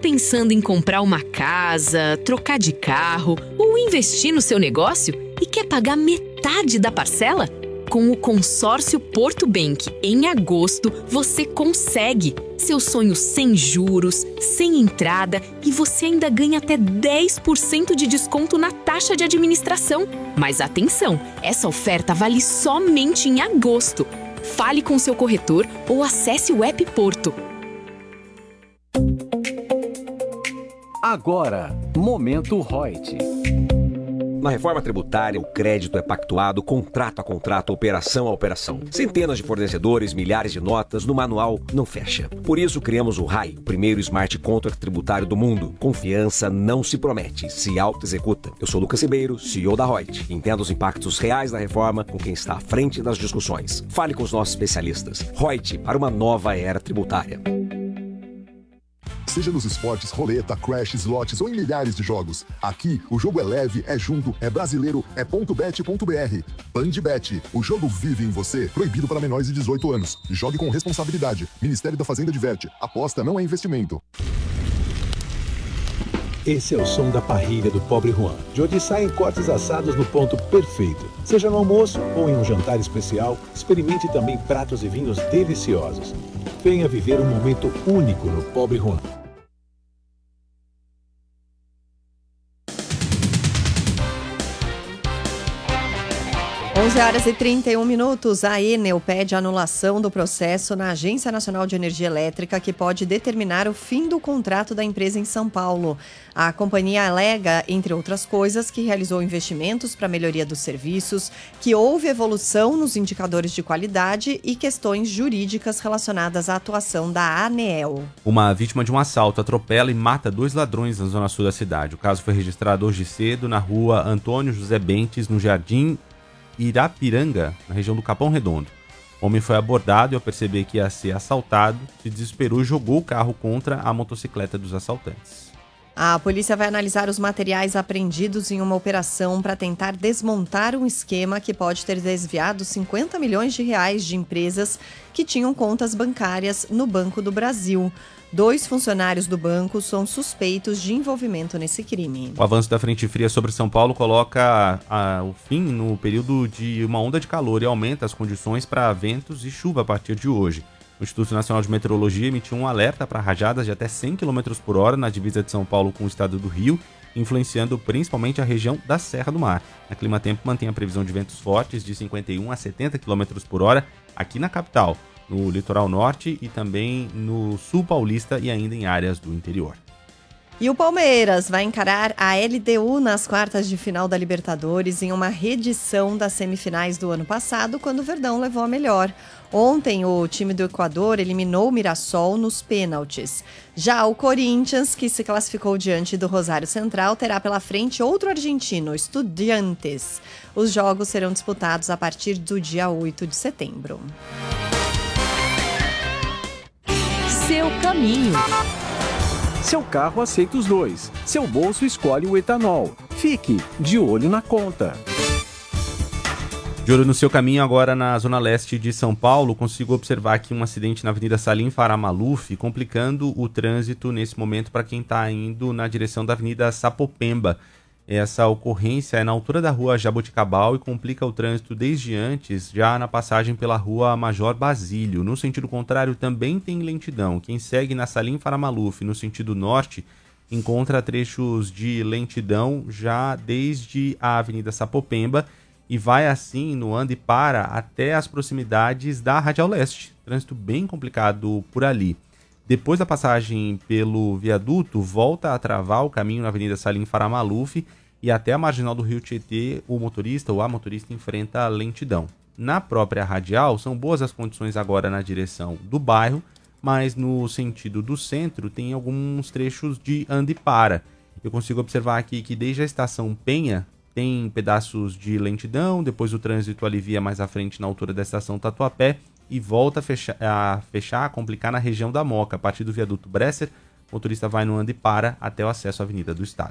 pensando em comprar uma casa, trocar de carro ou investir no seu negócio e quer pagar metade da parcela? Com o consórcio Porto Bank, em agosto, você consegue seu sonho sem juros, sem entrada e você ainda ganha até 10% de desconto na taxa de administração. Mas atenção, essa oferta vale somente em agosto. Fale com seu corretor ou acesse o app Porto. Agora, Momento Reut. Na reforma tributária, o crédito é pactuado contrato a contrato, operação a operação. Centenas de fornecedores, milhares de notas, no manual não fecha. Por isso criamos o RAI, o primeiro smart contract tributário do mundo. Confiança não se promete, se auto-executa. Eu sou Lucas Ribeiro, CEO da Reut. Entenda os impactos reais da reforma com quem está à frente das discussões. Fale com os nossos especialistas. Reut, para uma nova era tributária. Seja nos esportes, roleta, crash, slots ou em milhares de jogos. Aqui, o jogo é leve, é junto, é brasileiro, é .bet.br. Bandbet, o jogo vive em você. Proibido para menores de 18 anos. Jogue com responsabilidade. Ministério da Fazenda diverte. Aposta não é investimento. Esse é o som da parrilha do Pobre Juan, de onde saem cortes assados no ponto perfeito. Seja no almoço ou em um jantar especial, experimente também pratos e vinhos deliciosos. Venha viver um momento único no Pobre Juan. 11h31. A Enel pede anulação do processo na Agência Nacional de Energia Elétrica, que pode determinar o fim do contrato da empresa em São Paulo. A companhia alega, entre outras coisas, que realizou investimentos para a melhoria dos serviços, que houve evolução nos indicadores de qualidade e questões jurídicas relacionadas à atuação da ANEEL. Uma vítima de um assalto atropela e mata 2 ladrões na zona sul da cidade. O caso foi registrado hoje cedo na rua Antônio José Bentes, no Jardim Irapiranga, na região do Capão Redondo. O homem foi abordado e, ao perceber que ia ser assaltado, se desesperou e jogou o carro contra a motocicleta dos assaltantes. A polícia vai analisar os materiais apreendidos em uma operação para tentar desmontar um esquema que pode ter desviado 50 milhões de reais de empresas que tinham contas bancárias no Banco do Brasil. 2 funcionários do banco são suspeitos de envolvimento nesse crime. O avanço da frente fria sobre São Paulo coloca o fim no período de uma onda de calor e aumenta as condições para ventos e chuva a partir de hoje. O Instituto Nacional de Meteorologia emitiu um alerta para rajadas de até 100 km por hora na divisa de São Paulo com o estado do Rio, influenciando principalmente a região da Serra do Mar. A Climatempo mantém a previsão de ventos fortes de 51 a 70 km por hora aqui na capital, no litoral norte e também no sul paulista e ainda em áreas do interior. E o Palmeiras vai encarar a LDU nas quartas de final da Libertadores em uma reedição das semifinais do ano passado, quando o Verdão levou a melhor. Ontem, o time do Equador eliminou o Mirassol nos pênaltis. Já o Corinthians, que se classificou diante do Rosário Central, terá pela frente outro argentino, Estudiantes. Os jogos serão disputados a partir do dia 8 de setembro. Seu caminho. Seu carro aceita os 2. Seu bolso escolhe o etanol. Fique de olho na conta. De olho no seu caminho, agora na zona leste de São Paulo, consigo observar aqui um acidente na Avenida Salim Farah Maluf, complicando o trânsito nesse momento para quem está indo na direção da Avenida Sapopemba. Essa ocorrência é na altura da rua Jaboticabal e complica o trânsito desde antes, já na passagem pela rua Major Basílio. No sentido contrário, também tem lentidão. Quem segue na Salim Farah Maluf, no sentido norte, encontra trechos de lentidão já desde a Avenida Sapopemba e vai assim no anda e para até as proximidades da Radial Leste. Trânsito bem complicado por ali. Depois da passagem pelo viaduto, volta a travar o caminho na Avenida Salim Farah Maluf e até a marginal do Rio Tietê, o motorista ou a motorista enfrenta a lentidão. Na própria radial, são boas as condições agora na direção do bairro, mas no sentido do centro tem alguns trechos de anda e para. Eu consigo observar aqui que desde a estação Penha tem pedaços de lentidão, depois o trânsito alivia mais à frente na altura da estação Tatuapé, e volta a complicar na região da Moca. A partir do viaduto Bresser, o motorista vai no anda e para até o acesso à Avenida do Estado.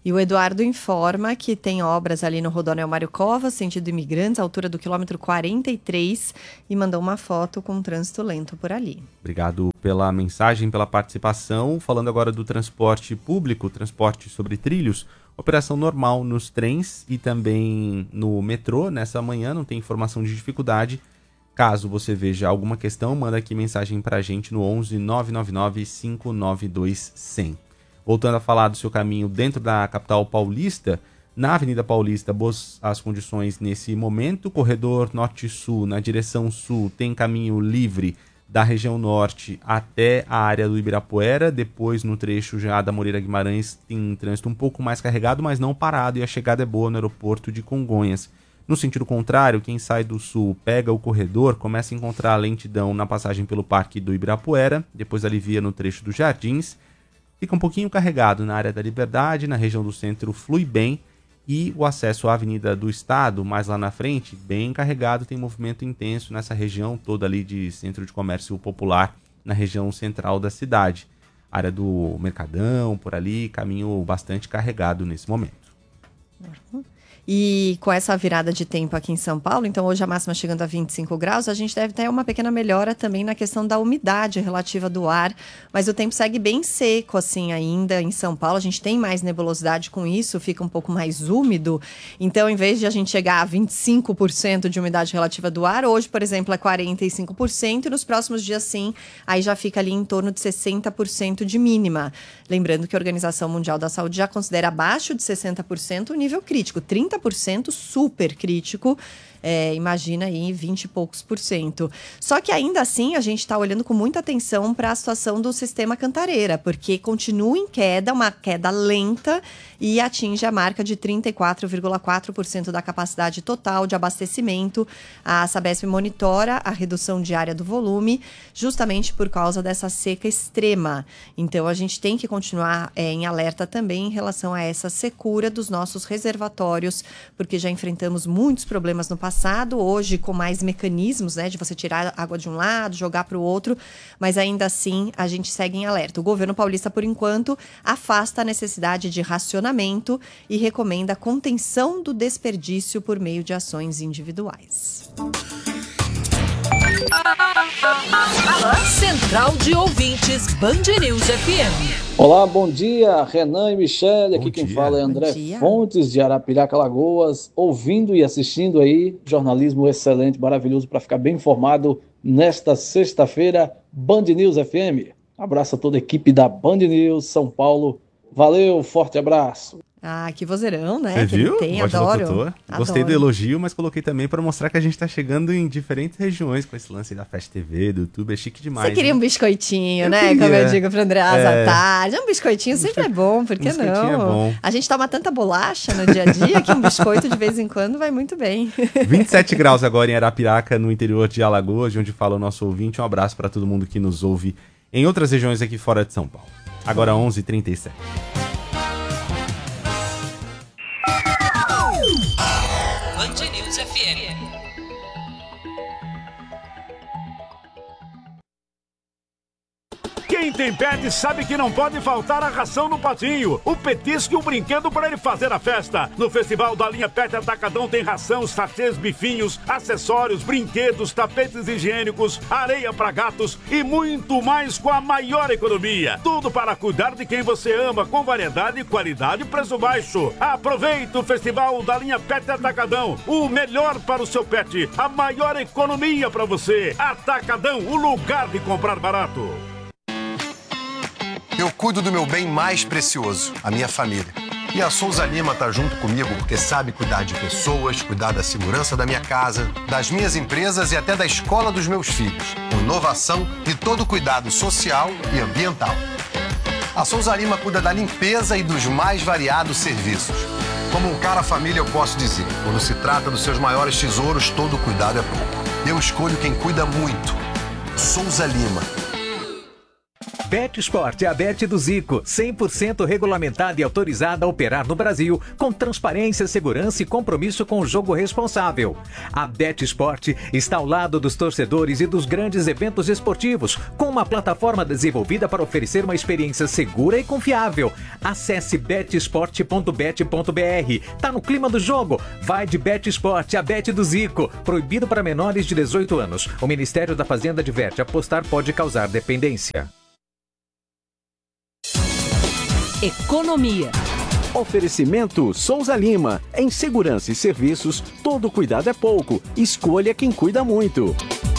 E o Eduardo informa que tem obras ali no Rodoanel Mário Covas, sentido Imigrantes, altura do quilômetro 43, e mandou uma foto com um trânsito lento por ali. Obrigado pela mensagem, pela participação. Falando agora do transporte público, transporte sobre trilhos, operação normal nos trens e também no metrô. Nessa manhã não tem informação de dificuldade. Caso você veja alguma questão, manda aqui mensagem pra gente no 11 999 592 100. Voltando a falar do seu caminho dentro da capital paulista, na Avenida Paulista, boas as condições nesse momento. Corredor Norte-Sul, na direção sul, tem caminho livre da região norte até a área do Ibirapuera. Depois, no trecho já da Moreira Guimarães, tem trânsito um pouco mais carregado, mas não parado, e a chegada é boa no aeroporto de Congonhas. No sentido contrário, quem sai do sul pega o corredor, começa a encontrar lentidão na passagem pelo Parque do Ibirapuera, depois alivia no trecho dos Jardins. Fica um pouquinho carregado na área da Liberdade, na região do centro flui bem, e o acesso à Avenida do Estado, mais lá na frente, bem carregado, tem movimento intenso nessa região toda ali de centro de comércio popular, na região central da cidade. Área do Mercadão, por ali, caminho bastante carregado nesse momento. E com essa virada de tempo aqui em São Paulo, então hoje a máxima chegando a 25 graus, a gente deve ter uma pequena melhora também na questão da umidade relativa do ar, mas o tempo segue bem seco assim ainda em São Paulo, a gente tem mais nebulosidade com isso, fica um pouco mais úmido, então em vez de a gente chegar a 25% de umidade relativa do ar, hoje, por exemplo, é 45%, e nos próximos dias sim, aí já fica ali em torno de 60% de mínima. Lembrando que a Organização Mundial da Saúde já considera abaixo de 60% o nível crítico, 30% super crítico, imagina aí 20 e poucos %. Só que ainda assim a gente está olhando com muita atenção para a situação do sistema Cantareira, porque continua em queda, uma queda lenta, e atinge a marca de 34,4% da capacidade total de abastecimento. A Sabesp monitora a redução diária do volume, justamente por causa dessa seca extrema. Então a gente tem que continuar em alerta também em relação a essa secura dos nossos reservatórios, porque já enfrentamos muitos problemas no passado, hoje com mais mecanismos, né, de você tirar água de um lado, jogar para o outro, mas ainda assim a gente segue em alerta. O governo paulista, por enquanto, afasta a necessidade de racionamento e recomenda a contenção do desperdício por meio de ações individuais. Central de Ouvintes, Band News FM. Olá, bom dia, Renan e Michele. Aqui quem fala é André Fontes, de Arapiraca, Alagoas, ouvindo e assistindo aí, jornalismo excelente, maravilhoso, para ficar bem informado nesta sexta-feira, Band News FM. Abraço a toda a equipe da Band News São Paulo. Valeu, forte abraço. Ah, que vozeirão, né? Você que viu? Ele tem, adoro. Gostei do elogio, mas coloquei também para mostrar que a gente está chegando em diferentes regiões com esse lance da Fast TV, do YouTube, é chique demais. Você queria um biscoitinho, né? Queria. Como eu digo para Andreasa à tarde. Um biscoitinho sempre é bom, por que não? É bom. A gente toma tanta bolacha no dia a dia que um biscoito de vez em quando vai muito bem. 27 graus agora em Arapiraca, no interior de Alagoas, de onde fala o nosso ouvinte. Um abraço para todo mundo que nos ouve em outras regiões aqui fora de São Paulo. Agora 11h37. Band News FM. Quem tem pet sabe que não pode faltar a ração no patinho, o petisco e o brinquedo para ele fazer a festa. No Festival da Linha Pet Atacadão tem ração, sachês, bifinhos, acessórios, brinquedos, tapetes higiênicos, areia para gatos e muito mais com a maior economia. Tudo para cuidar de quem você ama, com variedade, qualidade e preço baixo. Aproveite o Festival da Linha Pet Atacadão, o melhor para o seu pet, a maior economia para você. Atacadão, o lugar de comprar barato. Eu cuido do meu bem mais precioso, a minha família. E a Souza Lima tá junto comigo porque sabe cuidar de pessoas, cuidar da segurança da minha casa, das minhas empresas e até da escola dos meus filhos. Com inovação e todo cuidado social e ambiental. A Souza Lima cuida da limpeza e dos mais variados serviços. Como um cara família, eu posso dizer, quando se trata dos seus maiores tesouros, todo cuidado é pouco. Eu escolho quem cuida muito. Souza Lima. Bet Sport é a bet do Zico, 100% regulamentada e autorizada a operar no Brasil, com transparência, segurança e compromisso com o jogo responsável. A Bet Sport está ao lado dos torcedores e dos grandes eventos esportivos, com uma plataforma desenvolvida para oferecer uma experiência segura e confiável. Acesse betsport.bet.br. Tá no clima do jogo? Vai de Bet Sport, a bet do Zico. Proibido para menores de 18 anos. O Ministério da Fazenda adverte: apostar pode causar dependência. Economia. Oferecimento Souza Lima. Em segurança e serviços, todo cuidado é pouco. Escolha quem cuida muito.